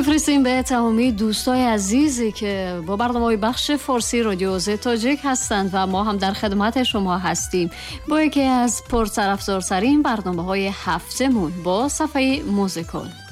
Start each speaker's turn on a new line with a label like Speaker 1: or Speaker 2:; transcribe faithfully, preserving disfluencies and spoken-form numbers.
Speaker 1: میفرستیم به تمامی دوستای عزیزی که با برنامه‌های بخش فارسی رادیو آذین تاجیک هستند و ما هم در خدمت شما هستیم با یکی از پرطرفدارترین برنامه‌های هفتمون با صفحه موزیکال.